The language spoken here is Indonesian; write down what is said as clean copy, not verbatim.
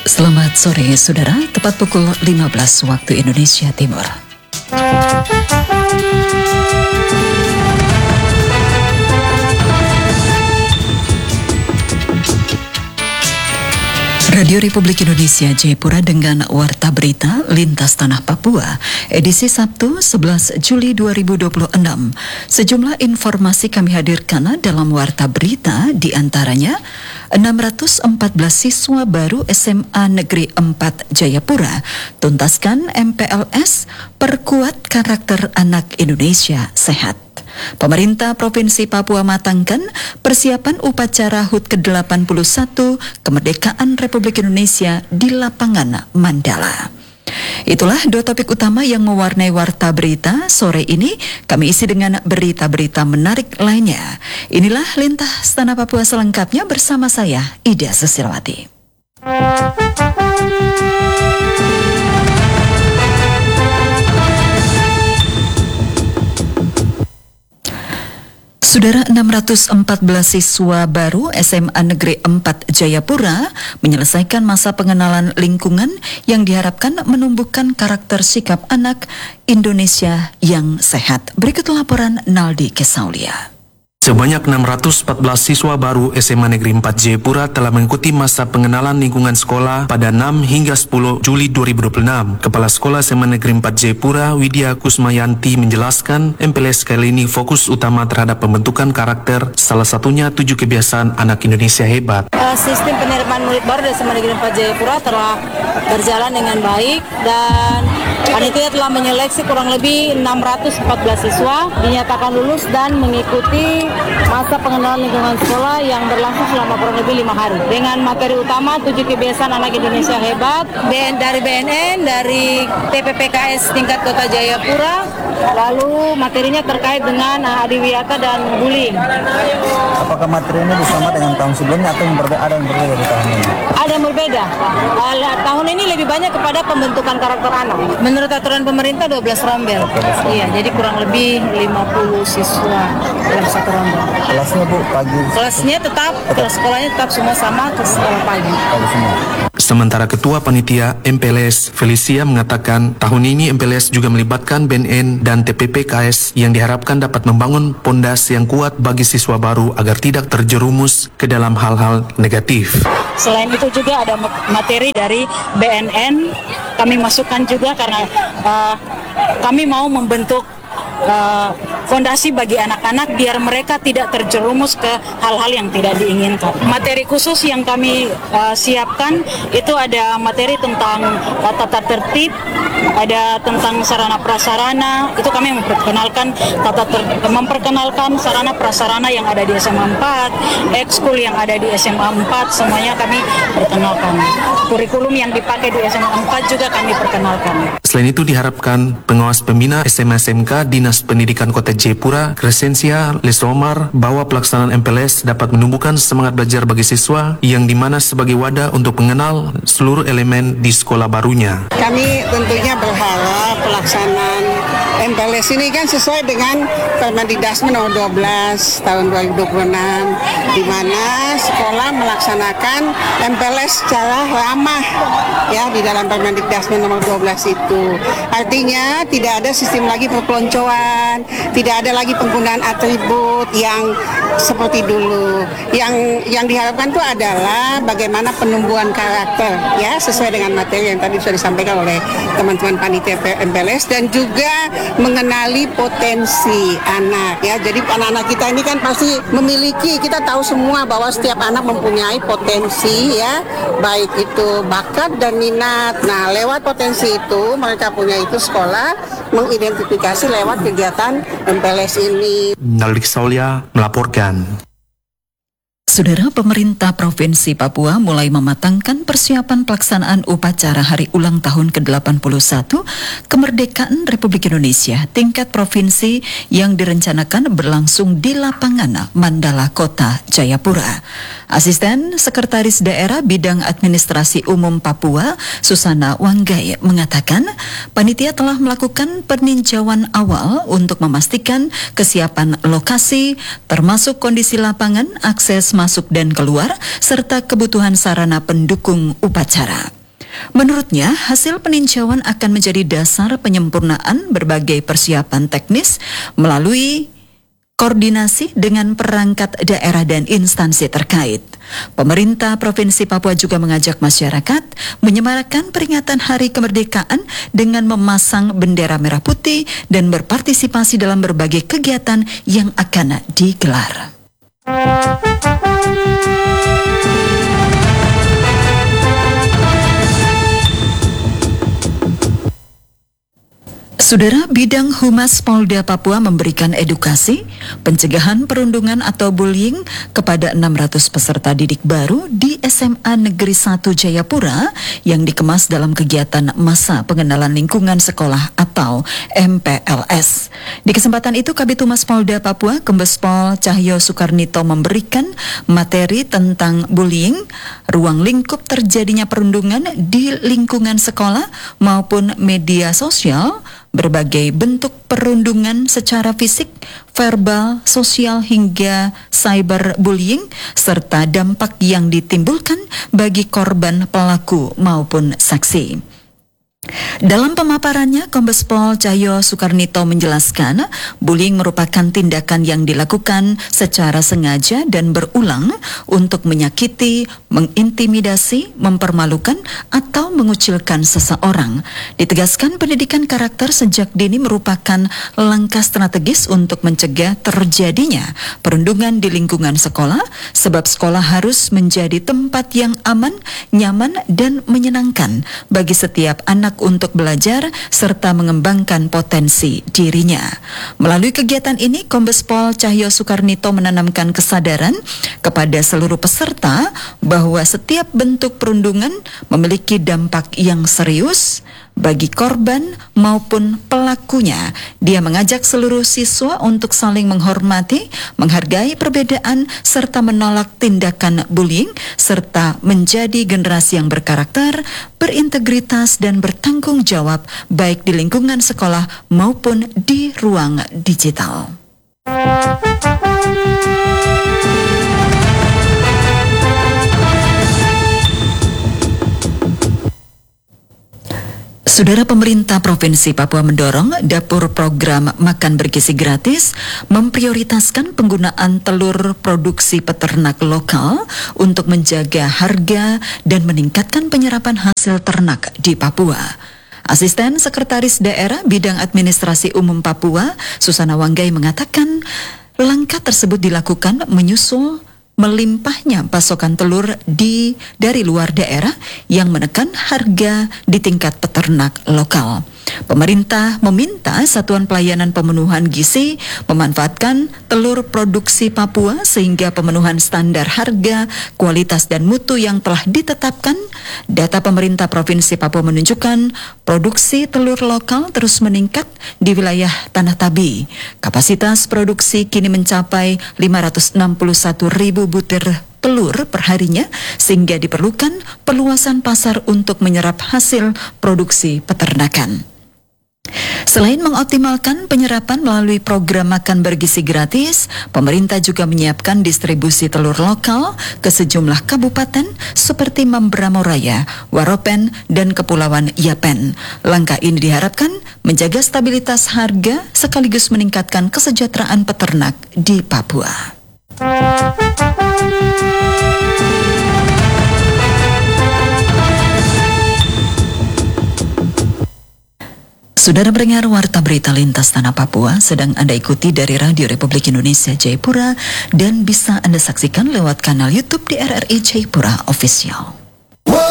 Selamat sore saudara, tepat pukul 15 waktu Indonesia Timur. Radio Republik Indonesia Jayapura dengan Warta Berita Lintas Tanah Papua, edisi Sabtu 11 Juli 2026. Sejumlah informasi kami hadirkan dalam Warta Berita, diantaranya 614 siswa baru SMA Negeri 4 Jayapura, tuntaskan MPLS, perkuat karakter anak Indonesia sehat. Pemerintah Provinsi Papua matangkan persiapan upacara HUT ke-81 Kemerdekaan Republik Indonesia di lapangan Mandala. Itulah dua topik utama yang mewarnai Warta Berita sore ini. Kami isi dengan berita-berita menarik lainnya. Inilah Lintas Tanah Papua selengkapnya bersama saya, Ida Susilawati. Saudara, 614 siswa baru SMA Negeri 4 Jayapura menyelesaikan masa pengenalan lingkungan yang diharapkan menumbuhkan karakter sikap anak Indonesia yang sehat. Berikut laporan Naldi Kesaulia. Sebanyak 614 siswa baru SMA Negeri 4 Jayapura telah mengikuti masa pengenalan lingkungan sekolah pada 6 hingga 10 Juli 2026. Kepala Sekolah SMA Negeri 4 Jayapura, Widya Kusmayanti, menjelaskan MPLS kali ini fokus utama terhadap pembentukan karakter, salah satunya 7 kebiasaan anak Indonesia hebat. Sistem penerimaan murid baru di SMA Negeri 4 Jayapura telah berjalan dengan baik dan panitia telah menyeleksi kurang lebih 614 siswa dinyatakan lulus dan mengikuti masa pengenalan lingkungan sekolah yang berlangsung selama kurang lebih 5 hari. Dengan materi utama 7 kebiasaan anak Indonesia hebat, dari BNN, dari TPPKS tingkat Kota Jayapura, lalu materinya terkait dengan adiwiyata dan bullying. Apakah materi ini sama dengan tahun sebelumnya atau ada yang berbeda di tahun ini? Ada yang berbeda. Tahun ini lebih banyak kepada pembentukan karakter anak. Menurut aturan pemerintah 12 rombel. Iya, jadi kurang lebih 50 siswa dalam satu rombel. Kelasnya Bu, pagi? Kelasnya tetap. Kelas sekolahnya tetap semua sama, ke sekolah pagi. Sementara Ketua Panitia MPLS Felicia mengatakan tahun ini MPLS juga melibatkan BNN dan TPPKS yang diharapkan dapat membangun pondasi yang kuat bagi siswa baru agar tidak terjerumus ke dalam hal-hal negatif. Selain itu juga ada materi dari BNN kami masukkan juga karena kami mau membentuk fondasi bagi anak-anak biar mereka tidak terjerumus ke hal-hal yang tidak diinginkan. Materi khusus yang kami siapkan itu ada materi tentang tata tertib, ada tentang sarana prasarana. Itu kami memperkenalkan sarana prasarana yang ada di SMA 4, ekskul yang ada di SMA 4, semuanya kami perkenalkan. Kurikulum yang dipakai di SMA 4 juga kami perkenalkan. Selain itu diharapkan pengawas pembina SMA SMK Dinas Pendidikan Kota Jayapura, Crescencia Lesomar, bahwa pelaksanaan MPLS dapat menumbuhkan semangat belajar bagi siswa yang dimana sebagai wadah untuk mengenal seluruh elemen di sekolah barunya. Kami tentunya berharap pelaksanaan MPLS ini kan sesuai dengan Permendikbud nomor 12 tahun 2026, di mana sekolah melaksanakan MPLS secara ramah ya di dalam Permendikbud nomor 12 itu. Artinya tidak ada sistem lagi perpeloncoan, tidak ada lagi penggunaan atribut yang seperti dulu. Yang diharapkan itu adalah bagaimana penumbuhan karakter ya sesuai dengan materi yang tadi sudah disampaikan oleh teman-teman panitia MPLS dan juga mengenali potensi anak ya. Jadi anak-anak kita ini kan pasti memiliki, kita tahu semua bahwa setiap anak mempunyai potensi ya, baik itu bakat dan minat. Nah, lewat potensi itu mereka punya itu sekolah mengidentifikasi lewat kegiatan MPLS ini. Naldi Kesaulia melaporkan. Saudara, pemerintah Provinsi Papua mulai mematangkan persiapan pelaksanaan upacara Hari Ulang Tahun ke-81 Kemerdekaan Republik Indonesia tingkat provinsi yang direncanakan berlangsung di lapangan Mandala Kota Jayapura. Asisten Sekretaris Daerah Bidang Administrasi Umum Papua, Susana Wanggai, mengatakan panitia telah melakukan peninjauan awal untuk memastikan kesiapan lokasi, termasuk kondisi lapangan, akses masuk dan keluar, serta kebutuhan sarana pendukung upacara. Menurutnya, hasil peninjauan akan menjadi dasar penyempurnaan berbagai persiapan teknis melalui koordinasi dengan perangkat daerah dan instansi terkait. Pemerintah Provinsi Papua juga mengajak masyarakat menyemarakan peringatan Hari Kemerdekaan dengan memasang bendera merah putih dan berpartisipasi dalam berbagai kegiatan yang akan digelar. Saudara, Bidang Humas Polda Papua memberikan edukasi pencegahan perundungan atau bullying kepada 600 peserta didik baru di SMA Negeri 1 Jayapura yang dikemas dalam kegiatan Masa Pengenalan Lingkungan Sekolah atau MPLS. Di kesempatan itu, Kabid Humas Polda Papua, Kombes Pol Cahyo Sukarnito memberikan materi tentang bullying, ruang lingkup terjadinya perundungan di lingkungan sekolah maupun media sosial, berbagai bentuk perundungan secara fisik, verbal, sosial hingga cyberbullying, serta dampak yang ditimbulkan bagi korban, pelaku maupun saksi. Dalam pemaparannya, Kombes Pol Cahyo Sukarnito menjelaskan, bullying merupakan tindakan yang dilakukan secara sengaja dan berulang untuk menyakiti, mengintimidasi, mempermalukan, atau mengucilkan seseorang. Ditegaskan, pendidikan karakter sejak dini merupakan langkah strategis untuk mencegah terjadinya perundungan di lingkungan sekolah, sebab sekolah harus menjadi tempat yang aman, nyaman, dan menyenangkan bagi setiap anak untuk belajar serta mengembangkan potensi dirinya. Melalui kegiatan ini, Kombes Pol Cahyo Sukarnito menanamkan kesadaran kepada seluruh peserta bahwa setiap bentuk perundungan memiliki dampak yang serius bagi korban maupun pelakunya. Dia mengajak seluruh siswa untuk saling menghormati, menghargai perbedaan, serta menolak tindakan bullying, serta menjadi generasi yang berkarakter, berintegritas, dan bertanggung jawab baik di lingkungan sekolah maupun di ruang digital. Saudara, pemerintah Provinsi Papua mendorong dapur program makan bergizi gratis memprioritaskan penggunaan telur produksi peternak lokal untuk menjaga harga dan meningkatkan penyerapan hasil ternak di Papua. Asisten Sekretaris Daerah Bidang Administrasi Umum Papua, Susana Wanggai, mengatakan langkah tersebut dilakukan menyusul melimpahnya pasokan telur dari luar daerah yang menekan harga di tingkat peternak lokal. Pemerintah meminta Satuan Pelayanan Pemenuhan Gizi memanfaatkan telur produksi Papua sehingga pemenuhan standar harga, kualitas, dan mutu yang telah ditetapkan. Data pemerintah Provinsi Papua menunjukkan produksi telur lokal terus meningkat di wilayah Tanah Tabi. Kapasitas produksi kini mencapai 561.000 butir telur perharinya, sehingga diperlukan perluasan pasar untuk menyerap hasil produksi peternakan. Selain mengoptimalkan penyerapan melalui program makan bergizi gratis, pemerintah juga menyiapkan distribusi telur lokal ke sejumlah kabupaten seperti Mamberamo Raya, Waropen, dan Kepulauan Yapen. Langkah ini diharapkan menjaga stabilitas harga sekaligus meningkatkan kesejahteraan peternak di Papua. Saudara pendengar, Warta Berita Lintas Tanah Papua sedang Anda ikuti dari Radio Republik Indonesia Jayapura dan bisa Anda saksikan lewat kanal YouTube di RRI Jayapura Official.